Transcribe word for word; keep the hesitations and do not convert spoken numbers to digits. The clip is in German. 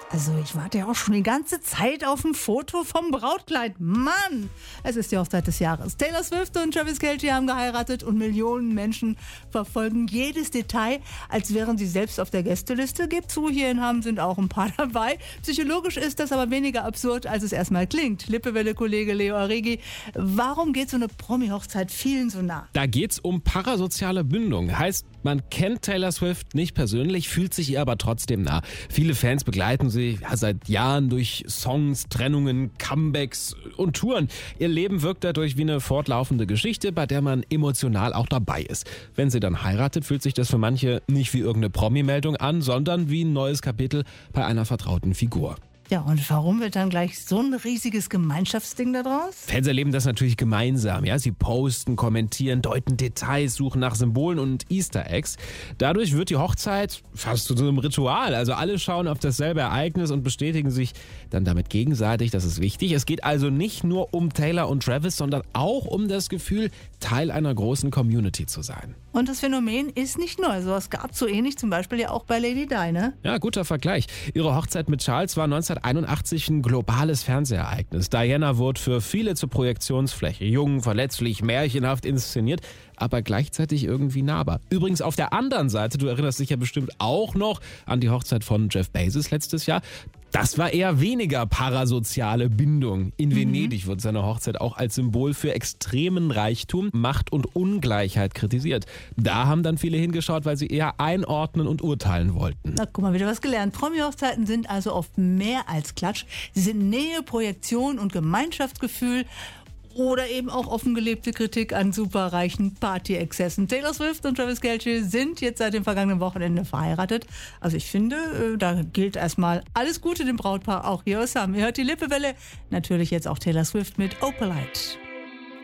Also ich warte ja auch schon die ganze Zeit auf ein Foto vom Brautkleid. Mann, es ist die Hochzeit des Jahres. Taylor Swift und Travis Kelce haben geheiratet und Millionen Menschen verfolgen jedes Detail, als wären sie selbst auf der Gästeliste. Gebt zu, hier in Hamm sind auch ein paar dabei. Psychologisch ist das aber weniger absurd, als es erstmal klingt. Lippewelle-Kollege Leo Aregi, warum geht so eine Promi-Hochzeit vielen so nah? Da geht's um parasoziale Bindung. Heißt, man kennt Taylor Swift nicht persönlich, fühlt sich ihr aber trotzdem nah. Viele Fans begleiten sie ja, seit Jahren durch Songs, Trennungen, Comebacks und Touren. Ihr Leben wirkt dadurch wie eine fortlaufende Geschichte, bei der man emotional auch dabei ist. Wenn sie dann heiratet, fühlt sich das für manche nicht wie irgendeine Promi-Meldung an, sondern wie ein neues Kapitel bei einer vertrauten Figur. Ja, und warum wird dann gleich so ein riesiges Gemeinschaftsding da draus? Fans erleben das natürlich gemeinsam. Ja? Sie posten, kommentieren, deuten Details, suchen nach Symbolen und Easter Eggs. Dadurch wird die Hochzeit fast zu so einem Ritual. Also alle schauen auf dasselbe Ereignis und bestätigen sich dann damit gegenseitig. Das ist wichtig. Es geht also nicht nur um Taylor und Travis, sondern auch um das Gefühl, Teil einer großen Community zu sein. Und das Phänomen ist nicht neu. So was gab es so ähnlich zum Beispiel ja auch bei Lady Di, ne? Ja, guter Vergleich. Ihre Hochzeit mit Charles war neunzehnhunderteinundachtzig ein globales Fernsehereignis. Diana wurde für viele zur Projektionsfläche. Jung, verletzlich, märchenhaft inszeniert, aber gleichzeitig irgendwie nahbar. Übrigens auf der anderen Seite, du erinnerst dich ja bestimmt auch noch an die Hochzeit von Jeff Bezos letztes Jahr. Das war eher weniger parasoziale Bindung. In Venedig wird seine Hochzeit auch als Symbol für extremen Reichtum, Macht und Ungleichheit kritisiert. Da haben dann viele hingeschaut, weil sie eher einordnen und urteilen wollten. Na, guck mal, wieder was gelernt. Promi-Hochzeiten sind also oft mehr als Klatsch. Sie sind Nähe, Projektion und Gemeinschaftsgefühl. Oder eben auch offen gelebte Kritik an superreichen Party-Exzessen. Taylor Swift und Travis Kelce sind jetzt seit dem vergangenen Wochenende verheiratet. Also ich finde, da gilt erstmal alles Gute dem Brautpaar, auch hier aus Hamm. Ihr hört die Lippewelle, natürlich jetzt auch Taylor Swift mit Opalite.